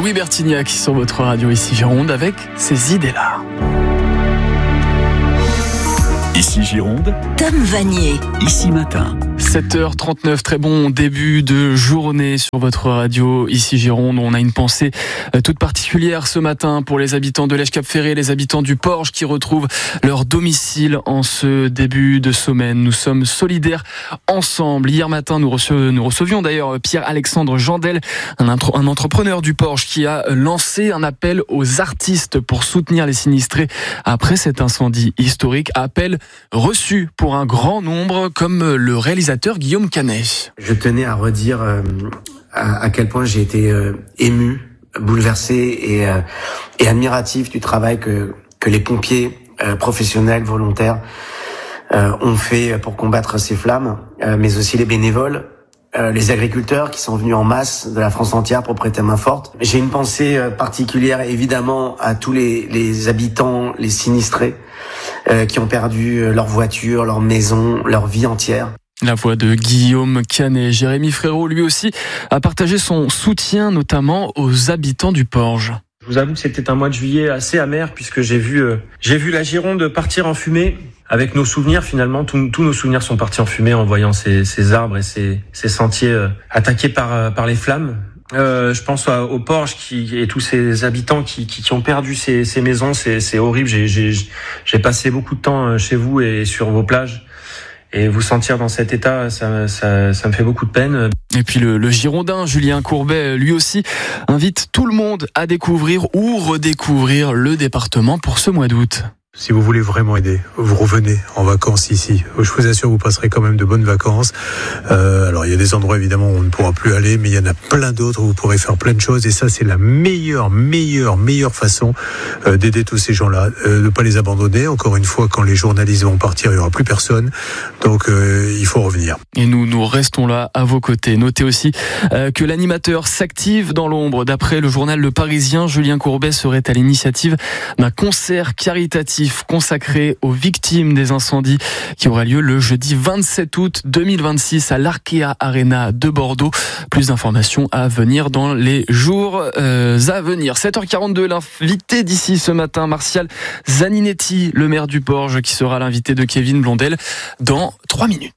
Louis Bertignac sur votre radio ici Gironde avec ces idées-là. Ici Gironde, Tom Vanier. Ici Matin. 7h39, très bon début de journée sur votre radio ici Gironde. On a une pensée toute particulière ce matin pour les habitants de l'Esch-Cap-Ferré, les habitants du Porge qui retrouvent leur domicile en ce début de semaine. Nous sommes solidaires ensemble. Hier matin, nous recevions d'ailleurs Pierre-Alexandre Jandel, un entrepreneur du Porge qui a lancé un appel aux artistes pour soutenir les sinistrés après cet incendie historique. Appel reçu pour un grand nombre comme le réalisateur Guillaume Canet. Je tenais à redire à quel point j'ai été ému, bouleversé et admiratif du travail que les pompiers professionnels, volontaires ont fait pour combattre ces flammes, mais aussi les bénévoles, les agriculteurs qui sont venus en masse de la France entière pour prêter main forte. J'ai une pensée particulière évidemment à tous les habitants, les sinistrés qui ont perdu leur voiture, leur maison, leur vie entière. La voix de Guillaume Canet. Jérémy Frérot, lui aussi, a partagé son soutien, notamment aux habitants du Porge. Je vous avoue que c'était un mois de juillet assez amer puisque j'ai vu la Gironde partir en fumée. Avec nos souvenirs, finalement, tous nos souvenirs sont partis en fumée en voyant ces arbres et ces sentiers attaqués par les flammes. Je pense au Porge et tous ces habitants qui ont perdu ces maisons. C'est horrible. J'ai passé beaucoup de temps chez vous et sur vos plages. Et vous sentir dans cet état, ça me fait beaucoup de peine. Et puis le Girondin Julien Courbet, lui aussi, invite tout le monde à découvrir ou redécouvrir le département pour ce mois d'août. Si vous voulez vraiment aider, vous revenez en vacances ici. Je vous assure, vous passerez quand même de bonnes vacances. Alors, il y a des endroits, évidemment, où on ne pourra plus aller, mais il y en a plein d'autres où vous pourrez faire plein de choses. Et ça, c'est la meilleure façon d'aider tous ces gens-là. De ne pas les abandonner. Encore une fois, quand les journalistes vont partir, il n'y aura plus personne. Donc, il faut revenir. Et nous restons là à vos côtés. Notez aussi que l'animateur s'active dans l'ombre. D'après le journal Le Parisien, Julien Courbet serait à l'initiative d'un concert caritatif consacré aux victimes des incendies qui aura lieu le jeudi 27 août 2026 à l'Arkea Arena de Bordeaux. Plus d'informations à venir dans les jours à venir. 7h42, l'invité d'ici ce matin, Martial Zaninetti, le maire du Porge, qui sera l'invité de Kevin Blondel dans 3 minutes.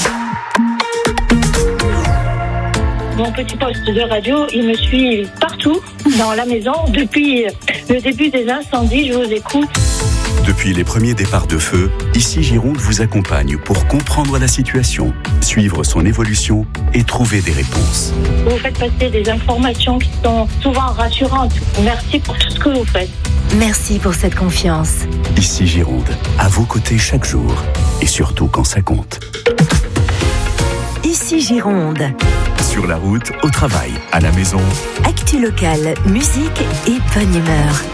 Mon petit poste de radio, il me suit partout dans la maison. Depuis le début des incendies, je vous écoute. Depuis les premiers départs de feu, Ici Gironde vous accompagne pour comprendre la situation, suivre son évolution et trouver des réponses. Vous faites passer des informations qui sont souvent rassurantes. Merci pour tout ce que vous faites. Merci pour cette confiance. Ici Gironde, à vos côtés chaque jour et surtout quand ça compte. Ici Gironde. Sur la route, au travail, à la maison. Actu locale, musique et bonne humeur.